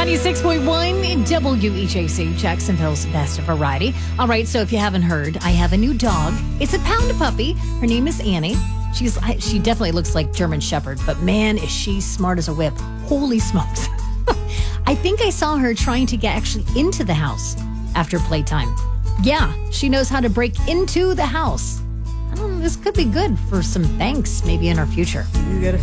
96.1 WEJC, Jacksonville's best variety. All right, so if you haven't heard, I have a new dog. It's a pound puppy. Her name is Annie. She definitely looks like German Shepherd, but man, is she smart as a whip. Holy smokes. I think I saw her trying to get actually into the house after playtime. Yeah, she knows how to break into the house. I don't know, this could be good for some thanks maybe in our future. You gotta